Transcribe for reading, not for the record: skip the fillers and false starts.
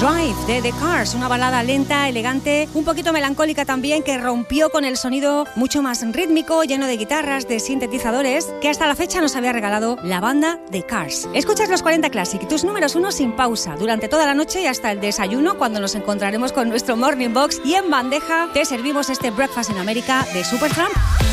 Drive de The Cars, una balada lenta, elegante, un poquito melancólica también, que rompió con el sonido mucho más rítmico, lleno de guitarras, de sintetizadores, que hasta la fecha nos había regalado la banda The Cars. Escuchas los 40 Classic, tus números 1 sin pausa, durante toda la noche y hasta el desayuno, cuando nos encontraremos con nuestro Morning Box, y en bandeja te servimos este Breakfast in America de Supertramp.